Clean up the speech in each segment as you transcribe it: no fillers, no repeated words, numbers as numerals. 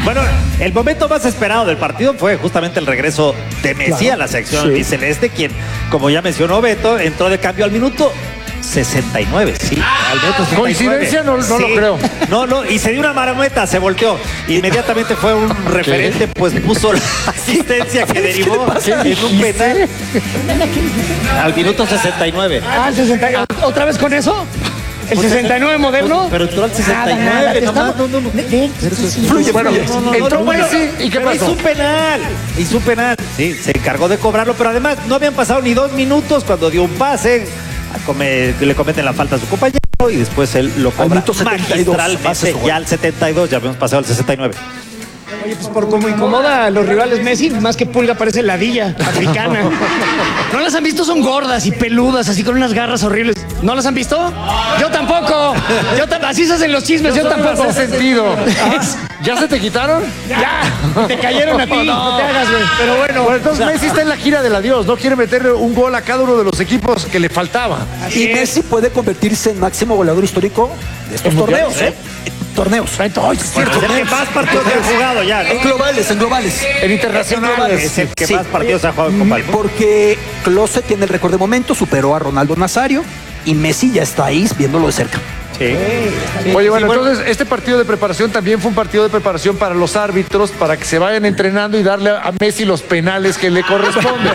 Bueno, el momento más esperado del partido fue justamente el regreso de Messi a la selección albiceleste, quien, como ya mencionó Beto, entró de cambio al minuto 69, sí. Al minuto 69. ¿Coincidencia? No lo creo. No, y se dio una marometa, se volteó. Inmediatamente fue un referente, pues puso la asistencia que derivó en un penal al minuto 69. Ah, el 69. ¿Otra vez con eso? ¿El 69 moderno? Pero entró al 69. Entró Messi y ¿qué pasó? Hizo un penal. Sí, se encargó de cobrarlo, pero además no habían pasado ni 2 minutos cuando dio un pase. Le cometen la falta a su compañero y después él lo cobra magistralmente. Ya al 72, ya habíamos pasado al 69. Oye, pues por cómo incomoda a los rivales Messi, más que pulga parece ladilla africana. ¿No las han visto? Son gordas y peludas, así con unas garras horribles. ¿No las han visto? Yo tampoco. Así se hacen los chismes, yo tampoco. Hace sentido. ¿Ya se te quitaron? Ya, te cayeron a ti. No te hagas, güey. Pero bueno. Entonces Messi está en la gira del adiós, ¿no? Quiere meterle un gol a cada uno de los equipos que le faltaba. Y Messi puede convertirse en máximo goleador histórico de estos torneos, ¿eh? Torneos. Es el que más partidos ha jugado ya, ¿no? En globales. En internacionales. Es el que más partidos ha jugado en Copa del Mundo. Porque Klose tiene el récord de momento, superó a Ronaldo Nazario y Messi ya está ahí viéndolo de cerca. Sí. Oye, bueno, entonces este partido de preparación también fue un partido de preparación para los árbitros, para que se vayan entrenando y darle a Messi los penales que le corresponden.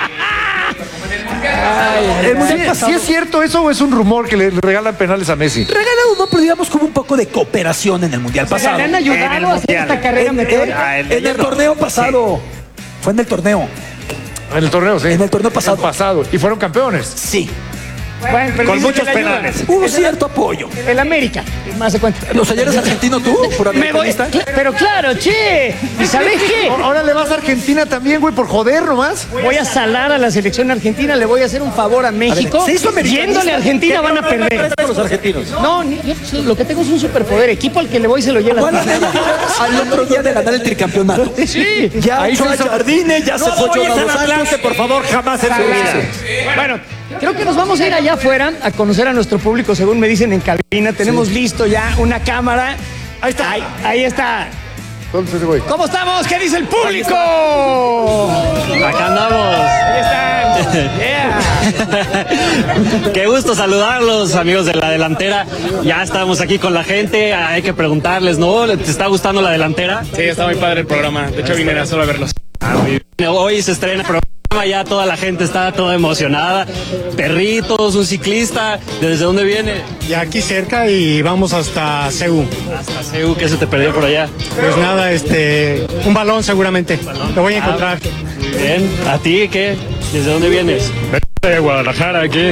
¿Sí es cierto eso o es un rumor que le regalan penales a Messi? Regalado no, pero digamos como un poco de cooperación en el Mundial pasado. ¿Le han ayudado a hacer esta carrera meteórica? En el torneo pasado. Fue en el torneo. En el torneo, sí. En el torneo pasado. Y fueron campeones. Sí. Bueno, pero Con muchos penales. Hubo cierto apoyo. El América, más de cuenta. ¿Los ayeres argentinos tú? ¿Por Me voy, americanista? pero claro, che. ¿Y sabes qué? Ahora le vas a Argentina también, güey, por joder nomás. Voy a salar a la selección argentina, le voy a hacer un favor a México. ¿se hizo americanista? Yéndole a Argentina van a perder. Los argentinos. No, yo lo que tengo es un superpoder. Equipo al que le voy se lo lleva. Bueno, al otro día de ganar el tricampeonato. Sí. Ya echó a Jardine, ya se fue a los Atlante, por favor, jamás en su vida. Bueno, creo que nos vamos a ir allá afuera a conocer a nuestro público, según me dicen en cabina. Tenemos listo ya una cámara. Ahí está. Ahí está. Entonces, güey. ¿Cómo estamos? ¿Qué dice el público? Acá andamos. Ahí están. Yeah. Qué gusto saludarlos, amigos de la delantera. Ya estamos aquí con la gente. Hay que preguntarles, ¿no? ¿Te está gustando la delantera? Sí, está muy padre el programa. De hecho, vine solo a verlos. Hoy se estrena el programa. Ya toda la gente está toda emocionada. Perritos, un ciclista. ¿Desde dónde viene? Ya aquí cerca y vamos hasta CEU. Hasta CEU, ¿qué se te perdió por allá? Pues nada, un balón seguramente. Lo voy a encontrar. Muy bien. ¿A ti qué? ¿Desde dónde vienes? De Guadalajara, aquí.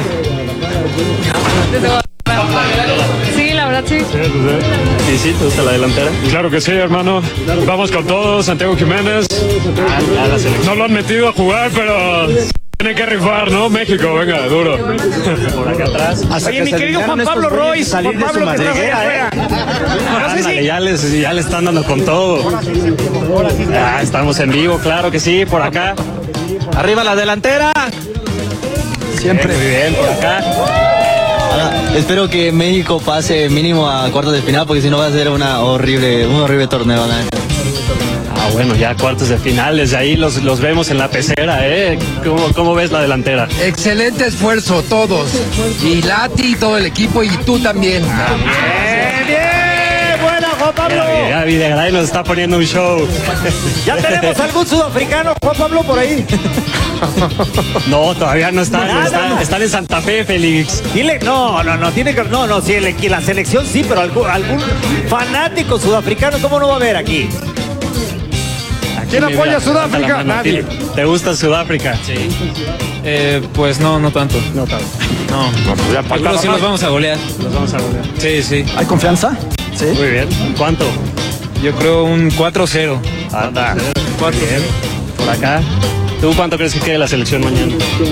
Sí, la verdad sí. Sí, ¿te gusta la delantera? Claro que sí, hermano. Vamos con todo, Santiago Jiménez. La selección. No lo han metido a jugar, pero tiene que rifar, ¿no? México, venga, duro. Por acá atrás. Oye, mi querido Juan Pablo Royce. Juan Pablo, que estás allá afuera. No sé Ándale, si... ya le están dando con todo. Estamos en vivo, claro que sí, por acá. Arriba la delantera. Siempre. Muy bien, por acá. Espero que México pase mínimo a cuartos de final, porque si no va a ser un horrible torneo, ¿no? Bueno, ya cuartos de final, desde ahí los vemos en la pecera, ¿eh? ¿Cómo ves la delantera? Excelente esfuerzo, todos. Y Lati, todo el equipo, y tú también. Bien, buena, Juan Pablo. Ya Videgaray nos está poniendo un show. ¿Ya tenemos algún sudafricano, Juan Pablo, por ahí? No, todavía no están. Están en Santa Fe, Félix. Dile, no, tiene que, sí, la selección sí, pero algún fanático sudafricano, ¿cómo no va a haber aquí? ¿Quién apoya a Sudáfrica? Nadie. ¿Te gusta Sudáfrica? Sí. Pues no tanto. No tanto. No. Pero sí los vamos a golear. Los vamos a golear. Sí, sí. ¿Hay confianza? Sí. Muy bien. ¿Cuánto? Yo creo un 4-0. Anda. 4 bien. Por acá. ¿Tú cuánto crees que quede la selección mañana?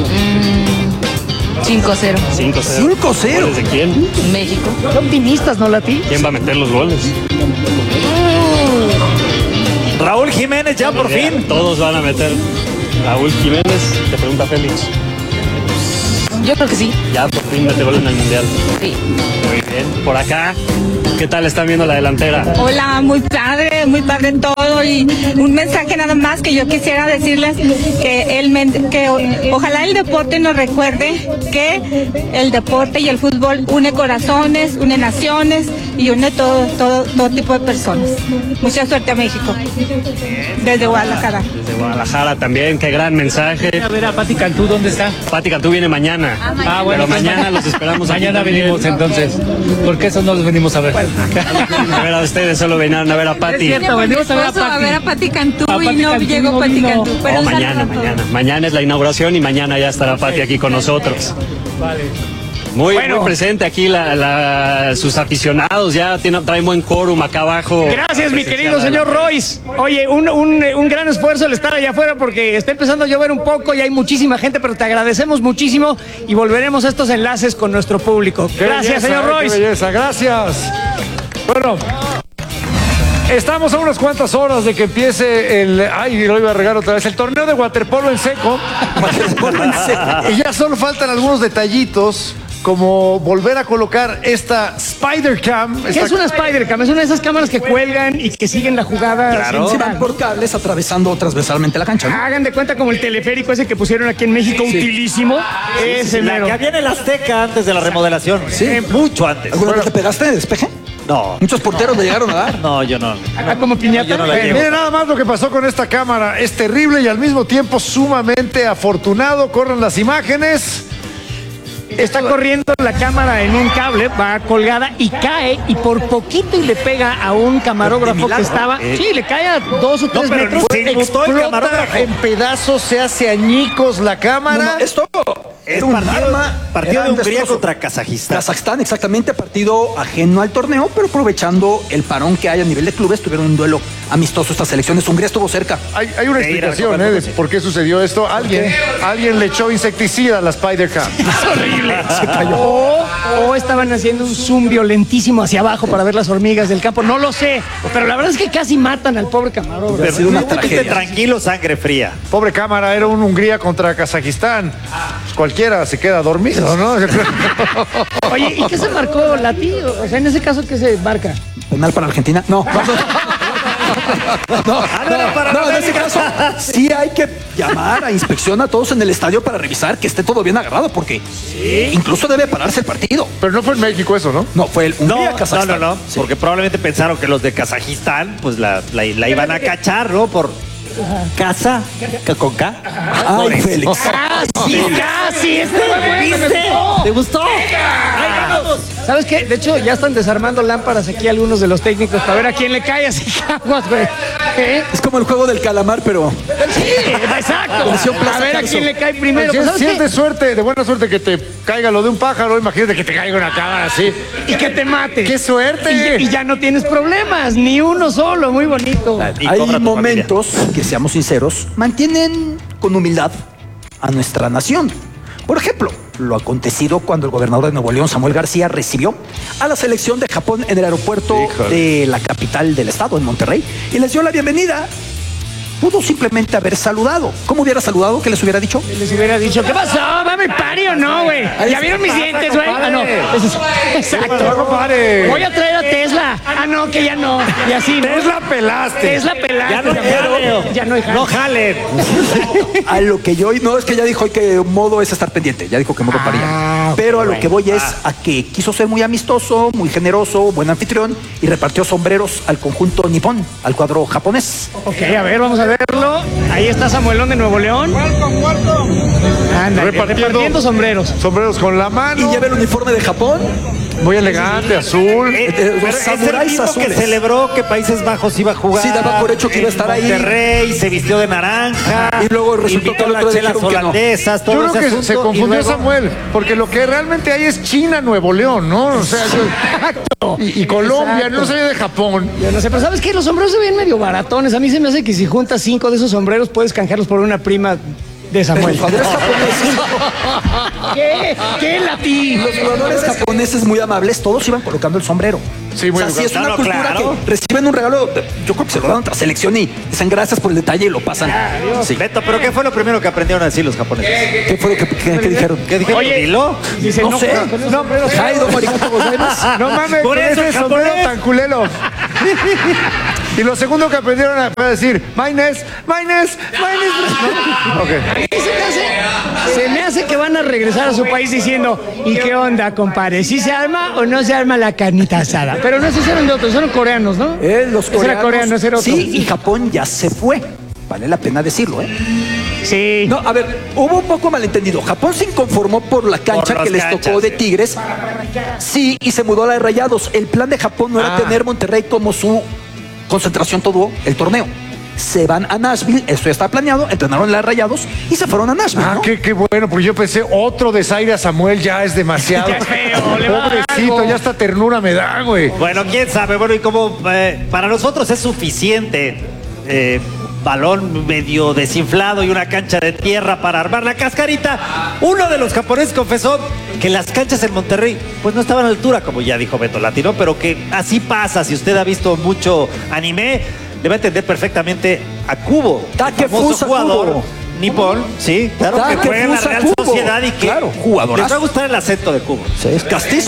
5-0. 5-0. 5-0. ¿Goles de quién? México. Qué optimistas, ¿no, Lati? ¿Quién va a meter los goles? Raúl Jiménez, ya por fin. Todos van a meter. Raúl Jiménez, te pregunta Félix. Yo creo que sí. Ya por fin mete gol en el Mundial. Sí. Muy bien. Por acá, ¿qué tal están viendo la delantera? Hola, muy padre todo. Y un mensaje nada más que yo quisiera decirles que ojalá el deporte nos recuerde que el deporte y el fútbol une corazones, une naciones y une todo tipo de personas. Mucha suerte a México. Desde Guadalajara. Desde Guadalajara también, qué gran mensaje. A ver a Pati Cantú, ¿dónde está? Pati Cantú viene mañana. Bueno, pero mañana los esperamos. Mañana venimos entonces. ¿Por qué eso no los venimos a ver? A ver a ustedes, solo vinieron a ver a Pati. Es cierto, venimos a ver a Pati Cantú y no llegó Pati Cantú. Pero mañana es la inauguración y mañana ya estará Pati aquí con nosotros. Vale. Muy presente aquí sus aficionados, ya traen buen quórum acá abajo. Gracias, mi querido señor Royce. Oye, un gran esfuerzo el estar allá afuera porque está empezando a llover un poco y hay muchísima gente, pero te agradecemos muchísimo y volveremos a estos enlaces con nuestro público. Gracias, señor Royce. Qué belleza, gracias. Bueno, estamos a unas cuantas horas de que empiece lo iba a regar otra vez, el torneo de waterpolo en seco. Y ya solo faltan algunos detallitos, como volver a colocar esta Spider Cam. ¿Qué es una Spider Cam? Es una de esas cámaras que cuelgan y que siguen la jugada. Claro. Se van por cables atravesando transversalmente la cancha, ¿no? Hagan de cuenta como el teleférico ese que pusieron aquí en México, utilísimo. Ese mero. Que había en el Azteca antes de la remodelación. Sí, mucho antes. ¿Alguna vez te pegaste de despeje? No. ¿Muchos porteros le llegaron a dar? No, yo no. Acá como piñata. Yo no la llevo. Miren nada más lo que pasó con esta cámara. Es terrible y al mismo tiempo sumamente afortunado. Corren las imágenes. Está corriendo la cámara en un cable, va colgada y cae y por poquito y le pega a un camarógrafo que estaba. Sí, le cae a 2 o 3 metros. Explota en pedazos, se hace añicos la cámara. No, esto Es un partido de Hungría contra Kazajistán. Kazajstán, exactamente, partido ajeno al torneo, pero aprovechando el parón que hay a nivel de clubes, tuvieron un duelo amistoso estas selecciones. Hungría estuvo cerca. Hay una explicación de por qué sucedió esto. Alguien le echó insecticida a la Spider Cam. Es horrible. Se cayó. O estaban haciendo un zoom violentísimo hacia abajo para ver las hormigas del campo. No lo sé, pero la verdad es que casi matan al pobre camarógrafo. Ha sido una tragedia. Tranquilo, sangre fría. Pobre cámara, era un Hungría contra Kazajistán. Pues cualquiera se queda dormido, ¿no? Oye, ¿y qué se marcó, Lati? O sea, en ese caso, ¿qué se marca? ¿Penal para Argentina? No. No, en ese caso sí hay que llamar a inspección a todos en el estadio para revisar que esté todo bien agarrado, porque incluso debe pararse el partido. Pero no fue en México eso, ¿no? No, fue el Hungría-Kazajstán. No, sí. Porque probablemente pensaron que los de Kazajistán pues la iban a cachar, ¿no? Por casa con K. Ay, Félix. Casi. ¿Viste? ¿Te gustó? ¿Sabes qué? De hecho, ya están desarmando lámparas aquí algunos de los técnicos para ver a quién le cae así caguas, güey. Es como el juego del calamar, pero... Sí, exacto. A ver a quién le cae primero. Si es de buena suerte que te caiga lo de un pájaro, imagínate que te caiga una cámara así. Y que te mate. ¡Qué suerte! Y ya no tienes problemas, ni uno solo, muy bonito. Hay momentos que, seamos sinceros, mantienen con humildad a nuestra nación. Por ejemplo, lo acontecido cuando el gobernador de Nuevo León, Samuel García, recibió a la selección de Japón en el aeropuerto de la capital del estado, en Monterrey, y les dio la bienvenida. Pudo simplemente haber saludado. ¿Cómo hubiera saludado? ¿Qué les hubiera dicho? Les hubiera dicho, ¿qué pasó? ¿Va a mi party o no, güey? ¿Ya vieron mis dientes, güey? Ah, no. Exacto. Voy a traer a Tesla. Ah, no, que ya no. Y así, ¿no? Tesla pelaste. Tesla pelaste. Ya no hay jaleo. Ya no hay jaleo. No jalen. A lo que yo... No, es que ya dijo que modo es estar pendiente. Ya dijo que modo paría. Pero a lo que voy es a que quiso ser muy amistoso, muy generoso, buen anfitrión, y repartió sombreros al conjunto nipón, al cuadro japonés. Ok, a ver, vamos a verlo. Ahí está Samuelón de Nuevo León. Anda, repartiendo sombreros. Sombreros con la mano. Y lleva el uniforme de Japón. Muy elegante, azul. Los samuráis azules. Que celebró que Países Bajos iba a jugar. Sí, daba por hecho que iba a estar ahí. Monterrey se vistió de naranja. Y luego resultó que las chelas holandesas, todo yo creo que se confundió Samuel, porque lo que realmente hay es China, Nuevo León, ¿no? O sea, y Colombia, no sé de Japón. Yo no sé, pero ¿sabes qué? Los sombreros se ven medio baratones. A mí se me hace que si juntas 5 de esos sombreros puedes canjearlos por una prima de Samuel. Los jugadores japoneses, ¿Qué Lati? los jugadores japoneses muy amables, todos iban colocando el sombrero. Sí, muy o sea, si es una claro, cultura claro. que reciben un regalo, yo creo que se lo dan a otra selección y dicen gracias por el detalle y lo pasan. Sí. Beto, ¿pero qué fue lo primero que aprendieron a decir los japoneses? ¿Qué fue lo que dijeron? ¿Qué dijeron? Oye, ¿Dilo? Dice, No sé. No, pero Jaido, maricato, gozaimasu. No mames, Por con eso ese el sombrero japonés. tan culero. Y lo segundo que aprendieron a decir, Maynes. Ok. se me hace que van a regresar a su país diciendo, ¿y qué onda, compadre? ¿Sí se arma o no se arma la carnita asada? Pero no se hicieron de otros, son coreanos, ¿no? Los Ese era coreano, ese era otro. Sí, y Japón ya se fue. Vale la pena decirlo, ¿eh? Sí. No, a ver, hubo un poco malentendido. Japón se inconformó por la cancha Por que las les tocó canchas, de sí. Tigres. Sí, y se mudó a la de Rayados. El plan de Japón no era tener Monterrey como su concentración todo el torneo. Se van a Nashville, esto ya está planeado, entrenaron en la de Rayados y se fueron a Nashville, ¿no? Qué bueno, porque yo pensé, otro desaire a Samuel ya es demasiado. Ya es feo, le va a dar Pobrecito, algo. ya hasta ternura me da, güey. Bueno, quién sabe. Bueno, y como para nosotros es suficiente balón medio desinflado y una cancha de tierra para armar la cascarita, uno de los japoneses confesó que las canchas en Monterrey pues no estaban a la altura, como ya dijo Beto Latino, pero que así pasa. Si usted ha visto mucho anime, le va a entender perfectamente a Kubo, el famoso Takefusa jugador Kubo. nipón, sí, claro, que juega en la Takefusa Real Kubo. Sociedad y que Claro, jugadorazo. les va a gustar el acento de Kubo. Sí, es castizo.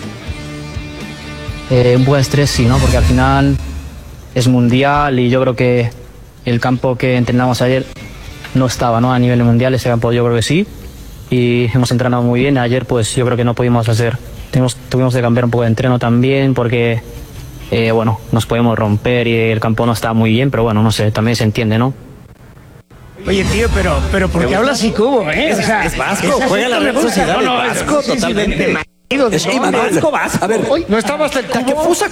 Un buen estrés, sí, ¿no? Porque al final es mundial y yo creo que el campo que entrenamos ayer no estaba, ¿no? A nivel mundial, ese campo yo creo que sí. Y hemos entrenado muy bien. Ayer, pues yo creo que no pudimos hacer. Tuvimos que cambiar un poco de entreno también porque, bueno, nos podemos romper y el campo no está muy bien, pero bueno, no sé, también se entiende, ¿no? Oye, tío, pero ¿por qué hablas así, Cubo, eh? O sea, es vasco, ese juega la acento Real me gusta. Sociedad, No, es vasco, sí, sí, totalmente. de marido, de Es todo. Imanol. Vasco. A ver, ¿No estaba hasta el cubo?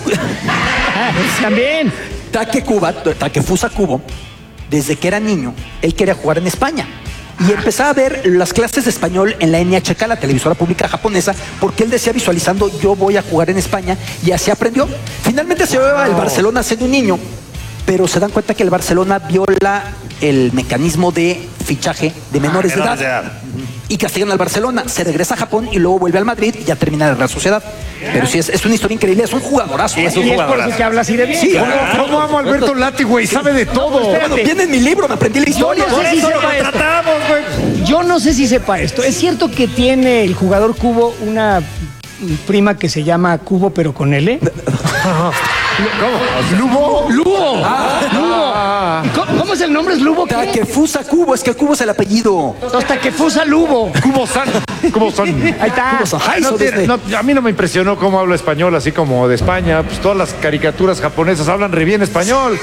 Takefusa Kubo, desde que era niño, él quería jugar en España. Y empezaba a ver las clases de español en la NHK, la televisora pública japonesa, porque él decía visualizando, yo voy a jugar en España, y así aprendió. Finalmente se va al Barcelona siendo un niño, pero se dan cuenta que el Barcelona viola el mecanismo de fichaje de menores de edad. Y castigan al Barcelona, se regresa a Japón y luego vuelve al Madrid y ya termina la Real Sociedad. Pero sí, es una historia increíble, es un jugadorazo. Y es por eso que habla así de bien. Sí, ¿Cómo amo a Alberto Lati, güey? Sabe de todo. Bueno, viene en mi libro, me aprendí la historia. Yo no sé si sepa esto. Yo no sé si sepa esto. Es cierto que tiene el jugador Cubo una prima que se llama Cubo, pero con L. ¿Cómo? ¿Lubo? ¡Lubo! Lubo. ¿Cómo es el nombre? ¿Es Lubo? ¿Qué? Takefusa Kubo, es que Kubo es el apellido. Hasta que fusa Lubo. Cubo-san. Ahí está. Ay, a mí no me impresionó cómo habla español, así como de España. Pues todas las caricaturas japonesas hablan re bien español.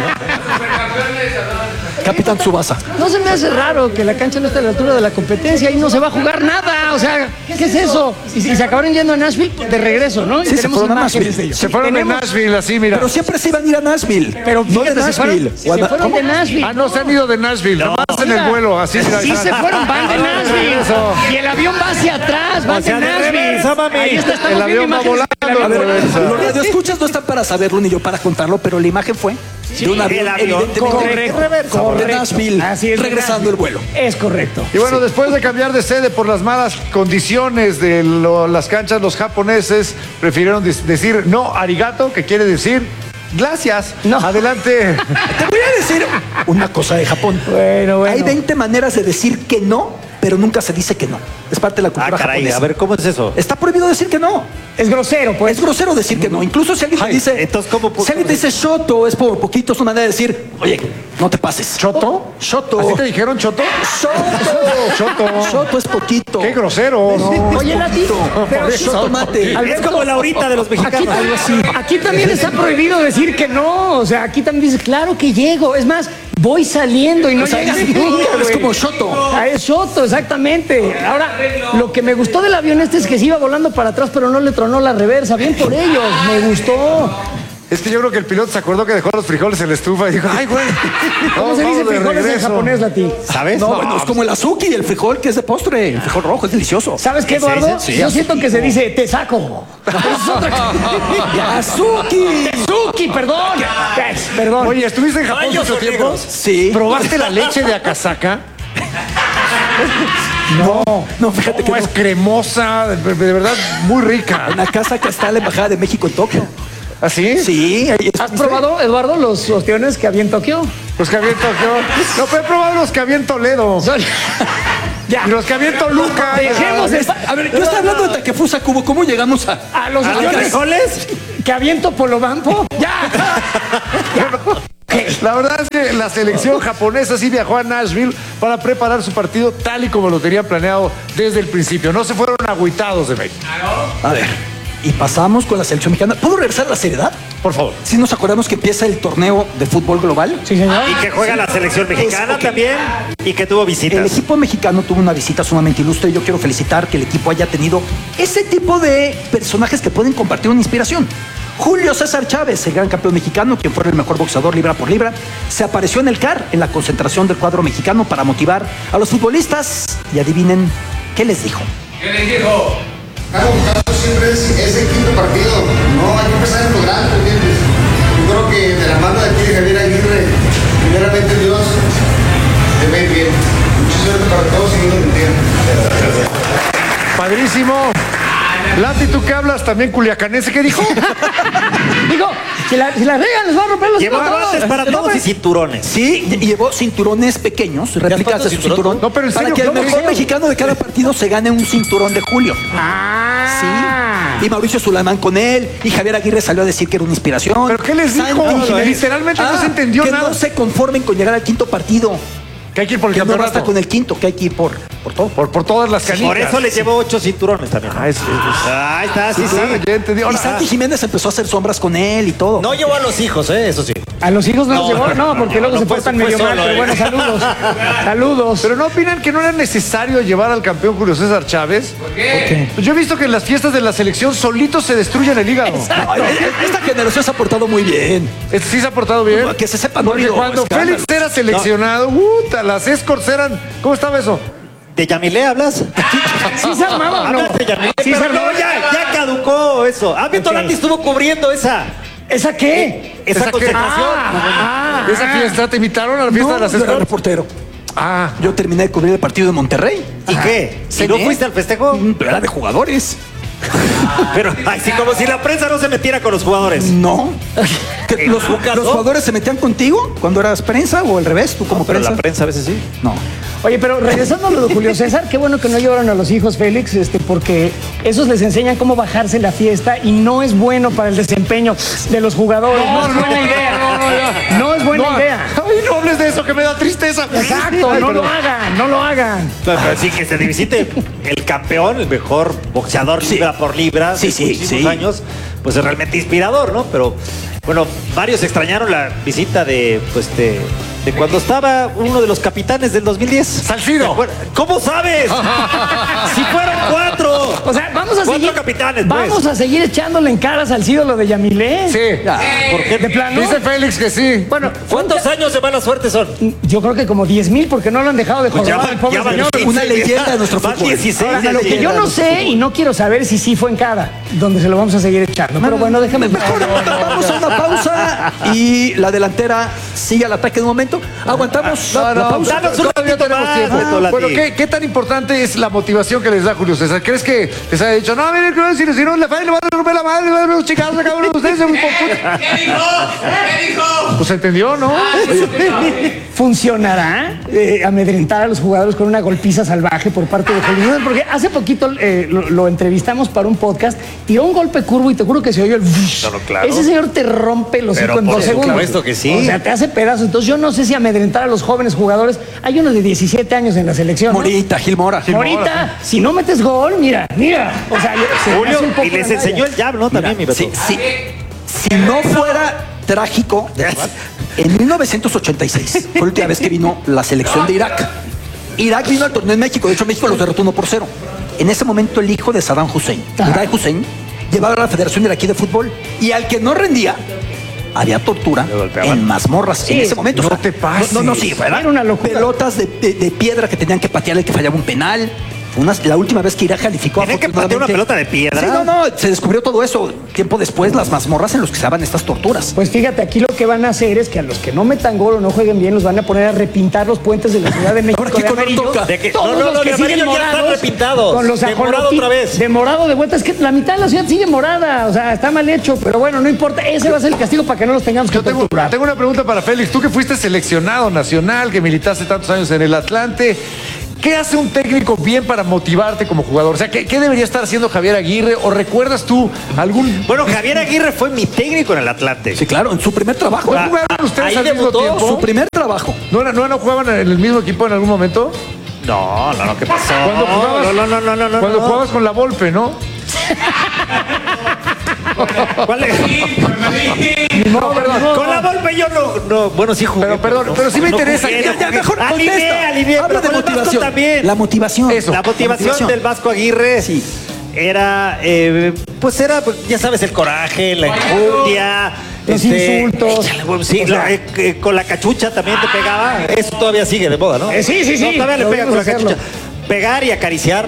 Capitán Tsubasa. No se me hace raro que la cancha no esté a la altura de la competencia y no se va a jugar nada. O sea, ¿qué es eso? Y se acabaron yendo a Nashville de regreso, ¿no? Y Sí, se tenemos fueron a imágenes Nashville. de ellos. Se fueron de Tenemos- Nashville, así, mira. Pero siempre se iban a ir a Nashville. Pero no de fíjate, Nashville. se fueron de Nashville. Ah, no se han ido de Nashville, nada más en el Mira, vuelo, así, mira. Sí se fueron, van de Nashville. Eso. Y el avión va hacia atrás, van de Hacia de Nashville. reversa, mami. Ahí está, estamos El viendo avión va imágenes volando, del A ver, avión. reversa. los radioescuchas no están para saberlo ni yo para contarlo, pero la imagen fue de un avión, el avión, evidentemente, de Nashville, Así es, de regresando Nashville. el vuelo. Es correcto. Y bueno, después de cambiar de sede por las malas condiciones de las canchas, los japoneses prefirieron decir no arigato, que quiere decir gracias. No. Adelante. Te voy a decir una cosa de Japón. Bueno. Hay 20 maneras de decir que no, pero nunca se dice que no. Es parte de la cultura Caray, japonesa. a ver, ¿cómo es eso? Está prohibido decir que no. Es grosero, pues. Es grosero decir que no. Incluso si alguien te dice, entonces, ¿cómo? si alguien te dice shoto, es por poquito, es una manera de decir, oye, no te pases. ¿Choto? Shoto. ¿Así te dijeron choto? Shoto. Shoto es poquito. ¡Qué grosero! Oye, Lati, pero Shoto mate. Es como la horita de los mexicanos. Aquí también está prohibido decir que no. O sea, aquí también dices, claro que llego. Es más, voy saliendo y no O sea, llegas es nunca, es güey. como shoto. Ah, es Shoto, exactamente. Ahora, lo que me gustó del avión es que se iba volando para atrás, pero no le tronó la reversa. Bien por ellos, me gustó. Es que yo creo que el piloto se acordó que dejó los frijoles en la estufa y dijo, ¡ay, güey! ¿Cómo se dice vamos de frijoles en regreso. japonés, Lati? ¿Sabes? No, bueno, es como el azuki, el frijol que es de postre. El frijol rojo es delicioso. ¿Sabes qué, ¿Ese, Eduardo? ese? Sí, Yo siento que se dice te saco. Es otra cosa. ¡Azuki! Tezuki, perdón. Perdón. Oye, ¿estuviste en Japón mucho tiempo? Sí. ¿Probaste la leche de Akasaka? No, fíjate que es cremosa, de verdad, muy rica. En la casa que está la Embajada de México en Tokio. ¿Ah, sí? Sí. ¿Has probado, Eduardo, los ostiones que había en Tokio? Los que había en Tokio. No, pero he probado los que había en Toledo. Ya. Y los que había en Toluca. Dejemos A ver, yo estoy hablando de Takefusa Kubo. ¿Cómo llegamos a los ostiones que había en Topolobampo? ¡Ya! La verdad es que la selección japonesa sí viajó a Nashville para preparar su partido tal y como lo tenían planeado desde el principio. No se fueron agüitados de México. A ver, y pasamos con la selección mexicana. ¿Puedo regresar a la seriedad? Por favor. Si nos acordamos que empieza el torneo de fútbol global. Sí, señor. Y que juega la selección mexicana también y que tuvo visitas. El equipo mexicano tuvo una visita sumamente ilustre y yo quiero felicitar que el equipo haya tenido ese tipo de personajes que pueden compartir una inspiración. Julio César Chávez, el gran campeón mexicano, quien fue el mejor boxeador libra por libra, se apareció en el CAR, en la concentración del cuadro mexicano, para motivar a los futbolistas. Y adivinen qué les dijo. ¿Qué les dijo? Siempre es el quinto partido. No, hay que empezar en lo grande, ¿entiendes? Yo creo que de la mano de aquí de Javier Aguirre, primeramente Dios, te ve bien. Mucha suerte para todos y Dios entiende. Padrísimo. Lati, ¿tú qué hablas? También culiacanense, ¿qué dijo? Digo, si la regan, les va a romper los Llevó guantes para todos y cinturones. Sí, llevó cinturones pequeños, réplicas de su cinturón. No, pero en para serio, que el ¿cómo mejor hicieron? mexicano de cada partido se gane un cinturón de Julio. Sí. Y Mauricio Sulamán con él. Y Javier Aguirre salió a decir que era una inspiración. ¿Pero qué les dijo? Literalmente no se entendió que nada. no se conformen con llegar al quinto partido. Que hay que ir por el Que no campeonato. basta con el quinto, que hay que ir por todo. Por todas las canicas. Por eso le llevó 8 cinturones también. Ahí está, sí. Ya entendí. Y Ahora, Santi Jiménez empezó a hacer sombras con él y todo. No llevó a los hijos, eso sí. ¿A los hijos no los llevó? No, porque luego se fue- portan fue medio mal. solo, Pero bueno, saludos. Saludos. ¿pero no opinan que no era necesario llevar al campeón Julio César Chávez? ¿Por qué? Pues yo he visto que en las fiestas de la selección solitos se destruyen el hígado. No, esta generación se ha portado muy bien. Sí se ha portado bien. Que se sepa, no Porque digo, cuando escándalos. Félix era seleccionado, las escorts eran... ¿Cómo estaba eso? ¿De Yamilé hablas? ¿Sí se armaba o no? ¿Hablas de Yamilé? Sí se Pero armaba. no, ya caducó eso. Víctor Lati estuvo cubriendo esa ¿Esa qué? concentración. ¿Esa fiesta te invitaron a la fiesta No, de las yo era escorts? reportero. Ah, Yo terminé de cubrir el partido de Monterrey. ¿Y qué? ¿Si Cené. no fuiste al festejo? Pero era de jugadores. Pero así como si la prensa no se metiera con los jugadores. No. Que los caso? jugadores se metían contigo cuando eras prensa o al revés, tú como Pero prensa. la prensa a veces sí. No. Oye, pero regresando a lo de Julio César, qué bueno que no llevaron a los hijos, Félix, porque esos les enseñan cómo bajarse la fiesta y no es bueno para el desempeño de los jugadores. No, es buena idea. No es buena idea. Ay, no hables de eso, que me da tristeza. Exacto, Ay, no pero- lo hagan, no lo hagan. Pero sí que se visite el campeón, el mejor boxeador libra por libra Sí, de sí, muchísimos sí. años, pues es realmente inspirador, ¿no? Pero bueno, varios extrañaron la visita de cuando estaba uno de los capitanes del 2010. Salcido. ¿Te acuerdas? ¿Cómo sabes? Si fueron 4. O sea, vamos a 4 seguir. capitanes, pues. Vamos a seguir echándole en caras al Cido lo de Yamilé. Sí. ¿Por qué? ¿De plano? Dice Félix que sí. Bueno, ¿Cuántos años de mala suerte son? yo creo que como 10,000 porque no lo han dejado de Pues jorobar al pobre ya van señor. 15. Una leyenda de nuestro Van fútbol. 16. Ahora, lo que yo leyenda no de sé y no quiero saber si sí fue en cada, donde se lo vamos a seguir echando. Pero bueno, déjame. Vamos a una pausa y la delantera sigue al ataque de un momento. Aguantamos la pausa. Danos un Todavía ratito tenemos más, tiempo. Beto Lati. Bueno, ¿qué tan importante es la motivación que les da Julio César? ¿Crees que les haya dicho, no, miren, si no le van a romper la madre, le van a los chicos, cabrón, ustedes son un poco... ¿Qué dijo? ¿Qué dijo? Pues entendió, ¿no? ¿Funcionará amedrentar a los jugadores con una golpiza salvaje por parte de Julio César? Porque hace poquito lo entrevistamos para un podcast, tiró un golpe curvo y te juro que se oyó el... claro. Ese señor te rompe los hocico en por 2 segundos. supuesto que sí. O sea, te hace pedazos. Entonces yo no sé si amedrentar a los jóvenes jugadores. Hay uno de 17 años en la selección, ¿no? Morita, Gil Mora. Ahorita, si no metes gol, mira. O sea, se me Julio, hace un poco y les la enseñó raya. el jab, ¿no? También, mi Beto. Si no fuera trágico, de verdad, en 1986 fue la última vez que vino la selección de Irak. Irak vino al torneo en México, de hecho México los derrotó 1-0. En ese momento el hijo de Saddam Hussein, Irak Hussein, llevaba a la Federación Iraquí de Fútbol y al que no rendía, había tortura en mazmorras en ese momento. No te pases. No, sí, Era una locura. Pelotas de piedra que tenían que patear el que fallaba un penal. La última vez que Irak calificó, ¿Tiene que patear una pelota de piedra? Sí, no, se descubrió todo eso. Tiempo después, las mazmorras en los que se daban estas torturas. Pues fíjate, aquí lo que van a hacer es que a los que no metan gol o no jueguen bien, los van a poner a repintar los puentes de la Ciudad de México. Ahora, ¿qué de color amarillo. toca? Todos los que siguen morados, repintados. con los de morado otra vez. De morado de vuelta. Es que la mitad de la ciudad sigue morada. O sea, está mal hecho. Pero bueno, no importa. Ese va a ser el castigo para que no los tengamos que torturar. Tengo una pregunta para Félix. Tú que fuiste seleccionado nacional, que militaste tantos años en el Atlante, ¿qué hace un técnico bien para motivarte como jugador? O sea, ¿qué debería estar haciendo Javier Aguirre? ¿O recuerdas tú algún...? Bueno, Javier Aguirre fue mi técnico en el Atlante. Sí, claro, en su primer trabajo. ¿No jugaron ustedes al mismo tiempo? Su primer trabajo. ¿No jugaban en el mismo equipo en algún momento? No, ¿qué pasó? Cuando jugabas, cuando jugabas con la Volpe, ¿no? ¿Cuál es? No, perdón. Con la Volpe yo no. Bueno, sí jugué. Pero sí me interesa. Ya mejor alivié. Habla de motivación. También. La motivación. Eso. La motivación del Vasco Aguirre era, ya sabes, el coraje, la enjundia. Los insultos. Sí, con la cachucha también te pegaba. Eso todavía sigue de moda, ¿no? Sí. No, todavía le pega con la hacerlo. cachucha. Pegar y acariciar.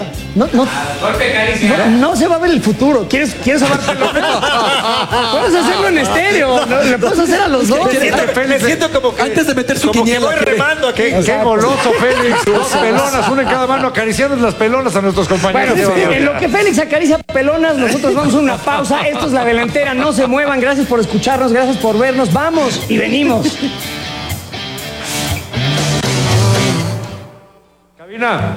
No se va a ver el futuro. ¿Quieres hablar pelonas? Puedes hacerlo en estéreo. Le puedes hacer a los dos. Me siento como que antes de meter su como quiniela. que voy remando aquí. Qué goloso, Félix. Dos pelonas, una en cada mano, acariciando las pelonas a nuestros compañeros. Bueno, en lo que Félix acaricia pelonas, nosotros vamos a una pausa. Esto es La Delantera. No se muevan. Gracias por escucharnos. Gracias por vernos. Vamos y venimos. Cabina.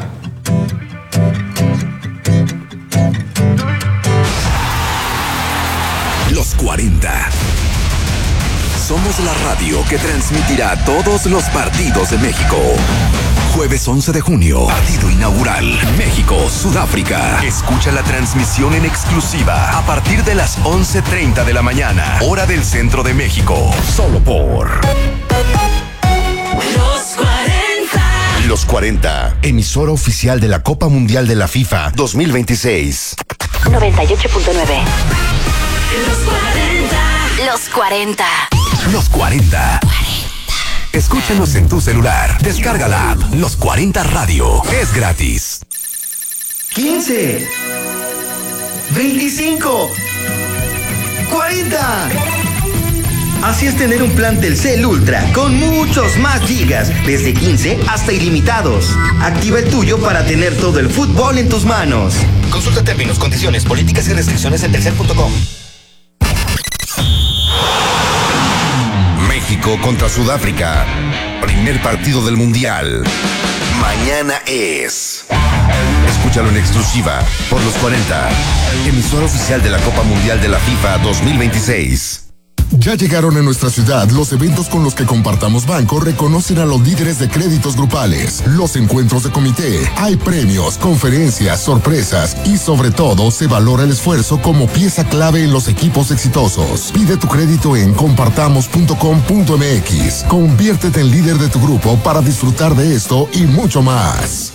Los 40. Somos la radio que transmitirá todos los partidos de México. Jueves 11 de junio, partido inaugural, México-Sudáfrica. Escucha la transmisión en exclusiva a partir de las 11:30 de la mañana, hora del centro de México. Solo por Los 40. Los 40, emisora oficial de la Copa Mundial de la FIFA 2026. 98.9. Los 40. Los 40. Escúchanos en tu celular. Descarga la app Los 40 Radio. Es gratis. 15. 25. 40. Así es tener un plan Telcel Ultra con muchos más gigas, desde 15 hasta ilimitados. Activa el tuyo para tener todo el fútbol en tus manos. Consulta términos, condiciones, políticas y restricciones en telcel.com. México contra Sudáfrica. Primer partido del Mundial. Mañana es. Escúchalo en exclusiva por Los 40. Emisora oficial de la Copa Mundial de la FIFA 2026. Ya llegaron a nuestra ciudad los eventos con los que Compartamos Banco reconocen a los líderes de créditos grupales, los encuentros de comité, hay premios, conferencias, sorpresas y sobre todo se valora el esfuerzo como pieza clave en los equipos exitosos. Pide tu crédito en compartamos.com.mx. Conviértete en líder de tu grupo para disfrutar de esto y mucho más.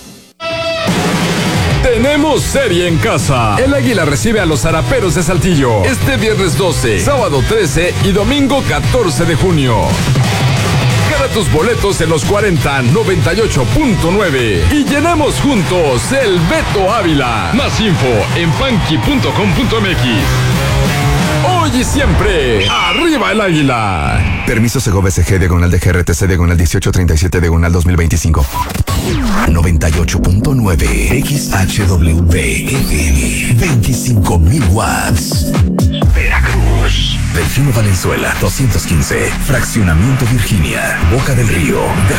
Tenemos serie en casa. El Águila recibe a los Zaraperos de Saltillo este viernes 12, sábado 13 y domingo 14 de junio. Gana tus boletos en Los 40 98.9 y llenamos juntos el Beto Ávila. Más info en funky.com.mx. Hoy y siempre, ¡arriba el Águila! Permiso Segovia SG diagonal de GRTC diagonal 1837 diagonal 2025. 98.9 XHWP FM 25,000 watts. Veracruz. Delfino Valenzuela 215. Fraccionamiento Virginia. Boca del Río.